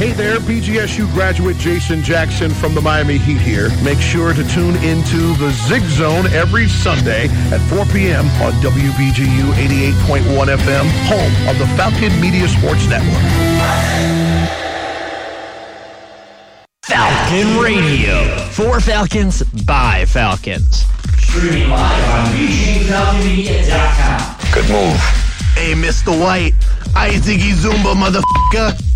Hey there, BGSU graduate Jason Jackson from the Miami Heat here. Make sure to tune into the Zig Zone every Sunday at 4 p.m. on WBGU 88.1 FM, home of the Falcon Media Sports Network. Falcon Radio. For Falcons, by Falcons. Streaming live on BGFalconmedia.com. Good move. Hey, Mr. White. I think he's Zumba, motherfucker.